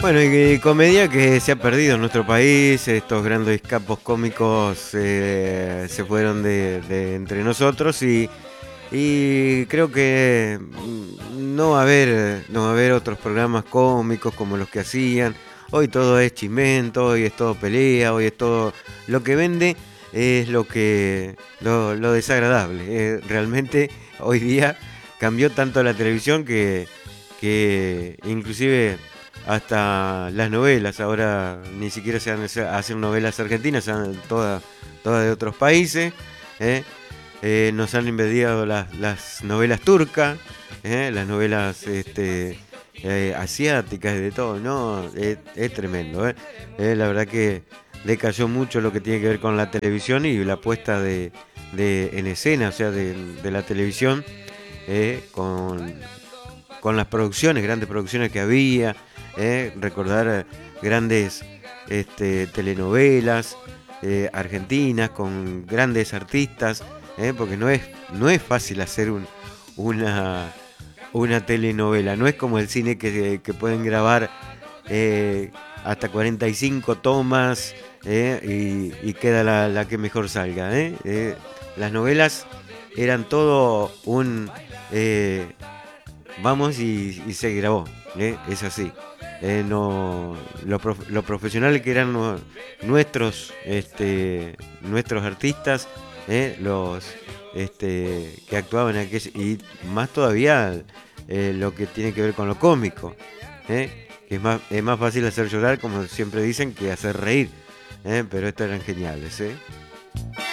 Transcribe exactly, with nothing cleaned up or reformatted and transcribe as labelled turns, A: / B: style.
A: Bueno, y comedia que se ha perdido en nuestro país, estos grandes capos cómicos eh, se fueron de, de entre nosotros y, y creo que mm, no va a haber, no va a haber otros programas cómicos como los que hacían. Hoy todo es chimento, hoy es todo pelea, hoy es todo lo que vende es lo que lo, lo desagradable. Eh, realmente hoy día cambió tanto la televisión que, que inclusive hasta las novelas, ahora ni siquiera se hacen novelas argentinas, se hacen todas, todas de otros países. ¿eh? Eh, nos han invadido las, las novelas turcas, ¿eh? las novelas este, eh, asiáticas, de todo, ¿no? Es, es tremendo, ¿eh? Eh, la verdad que decayó mucho lo que tiene que ver con la televisión y la puesta de, de en escena, o sea, de, de la televisión, eh, con, con las producciones, grandes producciones que había, eh, recordar eh, grandes este, telenovelas eh, argentinas con grandes artistas, eh, porque no es, no es fácil hacer un, una, una telenovela, no es como el cine que, que pueden grabar eh, hasta cuarenta y cinco tomas eh, y, y queda la, la que mejor salga. Eh. Eh, las novelas eran todo un... Eh, vamos y, y se grabó, ¿eh? Es así. Eh, no, lo, prof, lo profesionales que eran no, nuestros, este, nuestros artistas, ¿eh? Los este, que actuaban en aquel, y más todavía eh, lo que tiene que ver con lo cómico, ¿eh? Que es más, es más fácil hacer llorar, como siempre dicen, que hacer reír, ¿eh? Pero estos eran geniales, ¿eh?